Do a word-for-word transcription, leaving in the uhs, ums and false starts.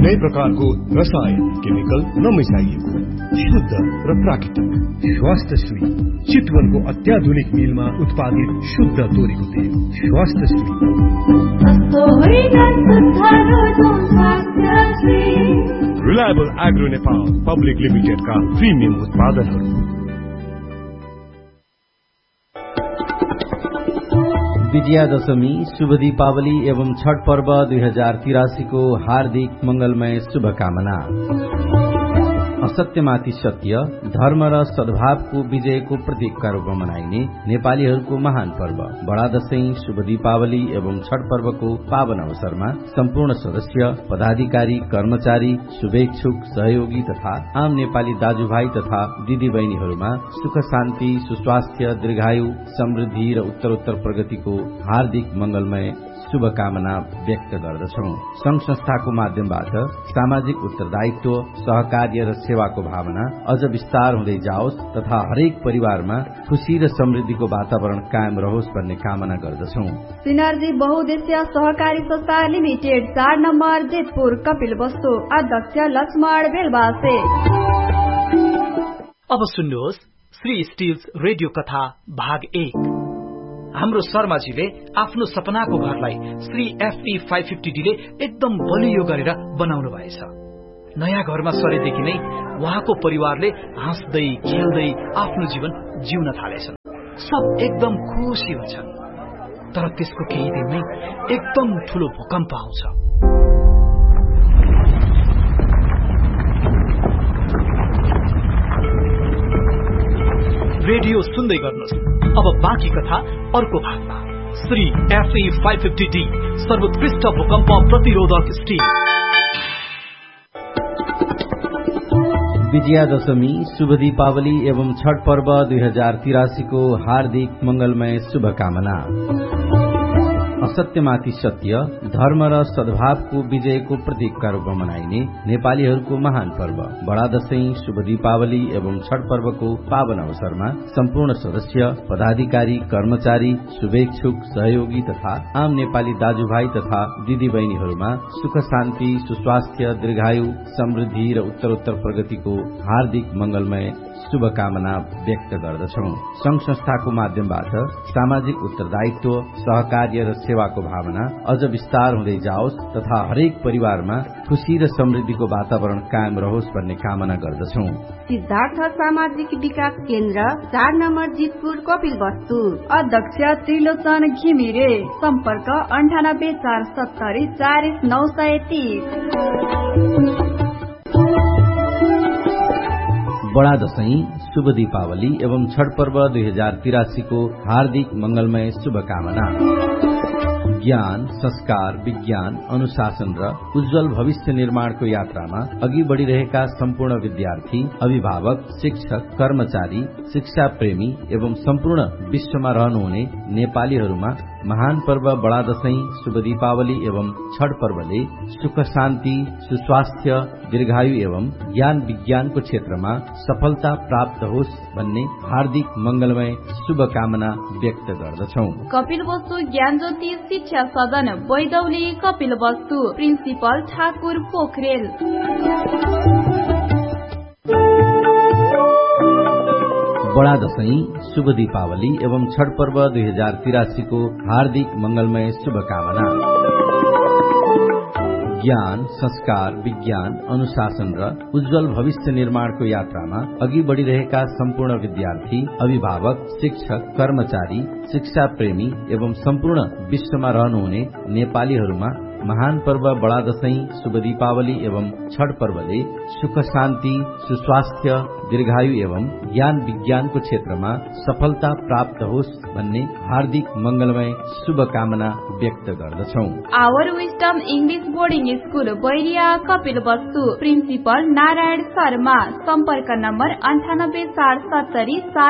कुनै प्रकारको रसायन केमिकल नमिसाइएको शुद्ध र प्राकृतिक स्वास्थ्यश्री चितवनको अत्याधुनिक मिलमा उत्पादित शुद्ध तोरीको तेल स्वास्थ्यश्री। रिलायबल एग्रो नेपाल पब्लिक लिमिटेडका प्रिमियम उत्पादनहरू। विजया दशमी, शुभ दीपावली एवं छठ पर्व दुई हजार तिरासी को हार्दिक मंगलमय शुभकामना। असत्यमाथि सत्य, धर्म र सद्भावको विजयको प्रतीकका रूपमा मनाइने नेपालीहरूको महान पर्व बडा दशैं, शुभ दीपावली एवं छठ पर्वको पावन अवसरमा सम्पूर्ण सदस्य, पदाधिकारी, कर्मचारी, शुभेच्छुक, सहयोगी तथा आम नेपाली दाजुभाइ तथा दिदीबहिनीहरूमा सुख शान्ति, सुस्वास्थ्य, दीर्घायु, समृद्धि र उत्तरोत्तर प्रगतिको हार्दिक मंगलमय शुभकामना व्यक्त गर्दछौं। संघ संस्थाको माध्यमबाट सामाजिक उत्तरदायित्व, सहकार्य र सेवाको भावना अझ विस्तार हुँदै जाओस् तथा हरेक परिवारमा खुशी र समृद्धिको वातावरण कायम रहोस् भन्ने कामना गर्दछौं। सिनर्जी बहुद्देश्य सहकारी संस्था लिमिटेड, चार नम्बर जेतपुर, कपिल वस्तु, अध्यक्ष लक्ष्मण बेलबासे। अब सुन्नुहोस् श्री स्टिल्स रेडियो कथा भाग एक। हाम्रो शर्माजीले आफ्नो सपनाको घरलाई Shri FE five fifty D ले एकदम बलियो गरेर बनाउनु भएछ। नयाँ घरमा सरेदेखि नै उहाँको परिवारले हाँस्दै खेल्दै आफ्नो जीवन जिउन थालेछन्। सब एकदम खुसी हुन्छन्। तर त्यसको केही दिनमै एकदम ठूलो भूकम्प आउँछ। रेडियो सुन्दै गर्नुहोस्। अब बाँकी कथा अर्को भागमा। Shri FE five fifty D सर्वोत्कृष्ट भूकम्प प्रतिरोधक स्टिल। विजया दशमी, शुभ दीपावली एवं छठ पर्व दुई हजार तिरासी को हार्दिक मंगलमय शुभकामना। असत्यमाथि सत्य, धर्म र सद्भावको विजयको प्रतीकका रूपमा मनाइने नेपालीहरूको महान पर्व बडा दशैं, शुभ दीपावली एवं छठ पर्वको पावन अवसरमा सम्पूर्ण सदस्य, पदाधिकारी, कर्मचारी, शुभेच्छुक, सहयोगी तथा आम नेपाली दाजुभाइ तथा दिदीबहिनीहरूमा सुख शान्ति, सुस्वास्थ्य, दीर्घायु, समृद्धि र उत्तरोत्तर प्रगतिको हार्दिक मंगलमय शुभकामना व्यक्त गर्दछौं। संघ संस्थाको माध्यमबाट सामाजिक उत्तरदायित्व, सहकार्य र सेवाको भावना अझ विस्तार हुँदै जाओस् तथा हरेक परिवारमा खुशी र समृद्धिको वातावरण कायम रहोस् भन्ने कामना गर्दछौं। सिद्धार्थ सामाजिक विकास केन्द्र, चार नम्बर जितपुर, कपिल वस्तु, अध्यक्ष त्रिलोचन घिमिरे, सम्पर्क अन्ठानब्बे चार सत्तरी चालिस नौ सय तीस। बडा दशैं, शुभ दीपावली एवं छठ पर्व दुई हजार तिरासी को हार्दिक मंगलमय शुभकामना। ज्ञान, संस्कार, विज्ञान, अनुशासन र उज्जवल भविष्य निर्माणको यात्रामा अघि बढ़िरहेका सम्पूर्ण विद्यार्थी, अभिभावक, शिक्षक, कर्मचारी, शिक्षा प्रेमी एवं सम्पूर्ण विश्वमा रहनुहुने नेपालीहरूमा महान पर्व बडा दशैं, शुभ दीपावली एवं छठ पर्वले सुख शान्ति, सुस्वास्थ्य, दीर्घायु एवं ज्ञान विज्ञानको क्षेत्रमा सफलता प्राप्त होस् भन्ने हार्दिक मंगलमय शुभकामना व्यक्त गर्दछौं। कपिल वस्तु ज्ञानज्योति शिक्षा सदन, बैदौली, कपिल वस्तु, प्रिन्सिपल ठाकुर पोखरेल। बडा दशैं, शुभ दीपावली एवं छठ पर्व दुई हजार तिरासी को हार्दिक मंगलमय शुभकामना। ज्ञान, संस्कार, विज्ञान, अनुशासन र उज्जवल भविष्य निर्माणको यात्रामा अघि बढ़िरहेका सम्पूर्ण विद्यार्थी, अभिभावक, शिक्षक, कर्मचारी, शिक्षा प्रेमी एवं सम्पूर्ण विश्वमा रहनुहुने नेपालीहरूमा महान पर्व बडा दशैं, शुभ दीपावली एवं छठ पर्वले सुख शान्ति, सुस्वास्थ्य, दीर्घायु एवं ज्ञान विज्ञानको क्षेत्रमा सफलता प्राप्त होस् भन्ने हार्दिक मंगलमय शुभकामना व्यक्त गर्दछौं। Our wisdom English boarding school, Bairiya, Kapil वस्तु, प्रिन्सिपल नारायण शर्मा, सम्पर्क नम्बर अन्ठानब्बे चार सत्तरी